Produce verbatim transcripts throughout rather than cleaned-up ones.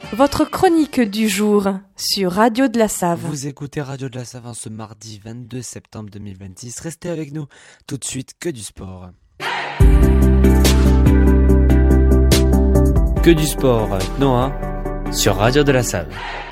votre chronique du jour sur Radio de la Save. Vous écoutez Radio de la Save ce mardi vingt-deux septembre deux mille vingt-six. Restez avec nous, tout de suite, que du sport. Que du sport avec Noah sur Radio de la Save.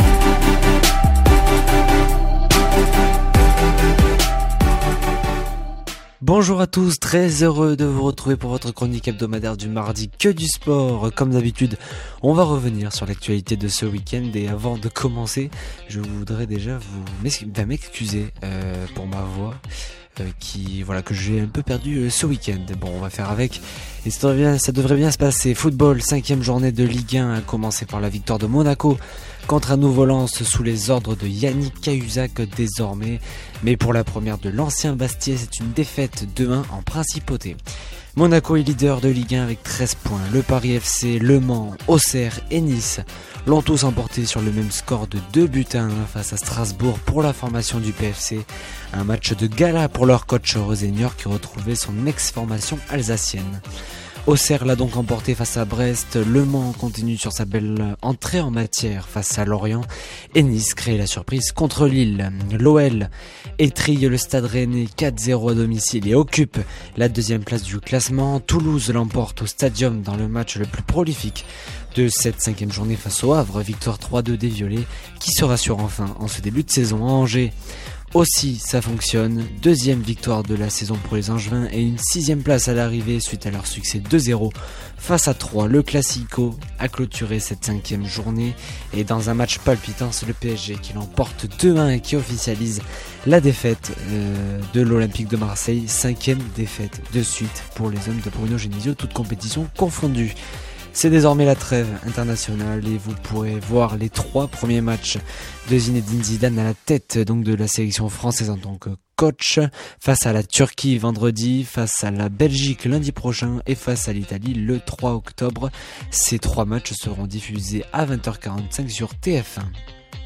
Bonjour à tous, très heureux de vous retrouver pour votre chronique hebdomadaire du mardi Que du sport. Comme d'habitude, on va revenir sur l'actualité de ce week-end et avant de commencer, je voudrais déjà vous m'excuser euh, pour ma voix. Euh, qui voilà que j'ai un peu perdu euh, ce week-end. Bon, on va faire avec et ça devrait bien, ça devrait bien se passer. Football, cinquième journée de Ligue un, a commencé par la victoire de Monaco contre un nouveau Lens sous les ordres de Yannick Cahuzac désormais. Mais pour la première de l'ancien Bastiais, c'est une défaite deux un en principauté. Monaco est leader de Ligue un avec treize points. Le Paris F C, Le Mans, Auxerre et Nice l'ont tous emporté sur le même score de deux buts à un face à Strasbourg pour la formation du P F C. Un match de gala pour leur coach Rosenior qui retrouvait son ex-formation alsacienne. Auxerre l'a donc emporté face à Brest, Le Mans continue sur sa belle entrée en matière face à Lorient et Nice crée la surprise contre Lille. L'O L étrille le Stade Rennais quatre zéro à domicile et occupe la deuxième place du classement. Toulouse l'emporte au Stadium dans le match le plus prolifique de cette cinquième journée face au Havre, victoire trois deux des Violets qui se rassure enfin en ce début de saison à Angers. Aussi, ça fonctionne. Deuxième victoire de la saison pour les Angevins et une sixième place à l'arrivée suite à leur succès deux zéro face à Troyes. Le Classico a clôturé cette cinquième journée et dans un match palpitant, c'est le P S G qui l'emporte deux un et qui officialise la défaite euh, de l'Olympique de Marseille. Cinquième défaite de suite pour les hommes de Bruno Genesio, toutes compétitions confondues. C'est désormais la trêve internationale et vous pourrez voir les trois premiers matchs de Zinedine Zidane à la tête donc de la sélection française en tant que coach, face à la Turquie vendredi, face à la Belgique lundi prochain et face à l'Italie le trois octobre. Ces trois matchs seront diffusés à vingt heures quarante-cinq sur T F un.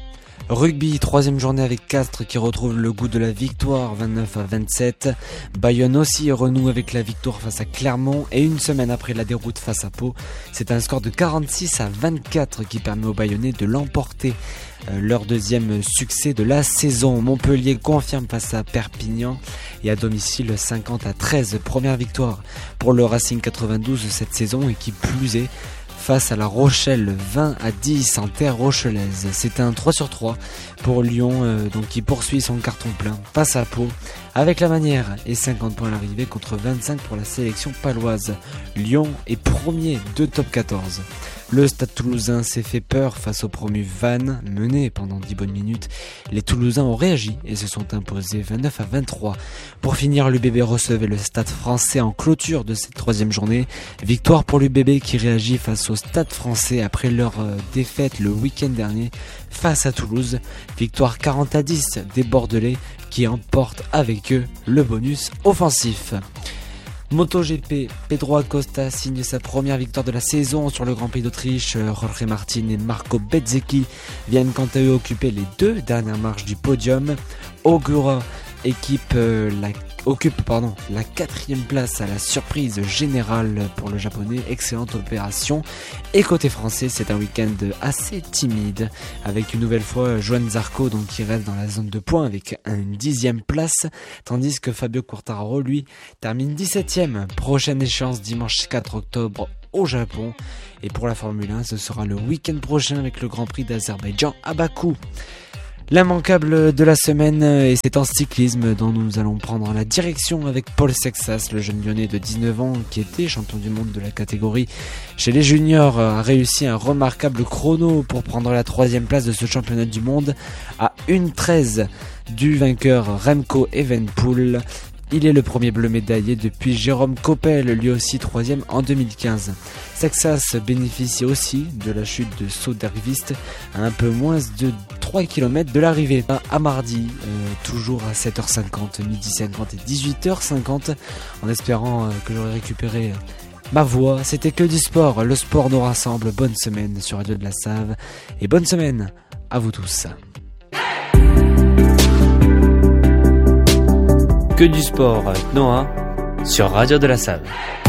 Rugby, troisième journée avec Castres qui retrouve le goût de la victoire vingt-neuf à vingt-sept. Bayonne aussi renoue avec la victoire face à Clermont et une semaine après la déroute face à Pau, c'est un score de quarante-six à vingt-quatre qui permet aux Bayonnais de l'emporter. Euh, leur deuxième succès de la saison. Montpellier confirme face à Perpignan et à domicile cinquante à treize. Première victoire pour le Racing quatre-vingt-douze cette saison et qui plus est face à la Rochelle vingt à dix en terre rochelaise. C'est un trois sur trois pour Lyon euh, donc qui poursuit son carton plein face à Pau avec la manière et cinquante points à l'arrivée contre vingt-cinq pour la sélection paloise. Lyon est premier de top quatorze. Le Stade Toulousain s'est fait peur face au promu Vannes, mené pendant dix bonnes minutes. Les Toulousains ont réagi et se sont imposés vingt-neuf à vingt-trois. Pour finir, l'U B B recevait le Stade Français en clôture de cette troisième journée. Victoire pour l'U B B qui réagit face au Stade Français après leur défaite le week-end dernier face à Toulouse. Victoire quarante à dix des Bordelais qui emportent avec eux le bonus offensif. MotoGP, Pedro Acosta signe sa première victoire de la saison sur le Grand Prix d'Autriche. Jorge Martin et Marco Bezzecchi viennent quant à eux occuper les deux dernières marches du podium. Ogura équipe, euh, la, occupe pardon, la quatrième place à la surprise générale pour le japonais. Excellente opération. Et côté français, c'est un week-end assez timide avec une nouvelle fois Johan Zarco donc, qui reste dans la zone de points avec une dixième place, tandis que Fabio Quartararo lui termine dix-septième. Prochaine échéance dimanche quatre octobre au Japon. Et pour la Formule un, ce sera le week-end prochain avec le Grand Prix d'Azerbaïdjan à Bakou. L'immanquable de la semaine, et c'est en cyclisme dont nous allons prendre la direction avec Paul Sexas, le jeune lyonnais de dix-neuf ans qui était champion du monde de la catégorie chez les juniors, a réussi un remarquable chrono pour prendre la troisième place de ce championnat du monde à une treize du vainqueur Remco Evenepoel. Il est le premier bleu médaillé depuis Jérôme Coppel, lui aussi troisième en deux mille quinze. Sexas bénéficie aussi de la chute de Soderqvist à un peu moins de trois kilomètres de l'arrivée. À mardi, euh, toujours à sept heures cinquante, midi cinquante et dix-huit heures cinquante, en espérant euh, que j'aurai récupéré ma voix. C'était que du sport, le sport nous rassemble. Bonne semaine sur Radio de la Save et bonne semaine à vous tous. Que du sport avec Noah sur Radio de la Save.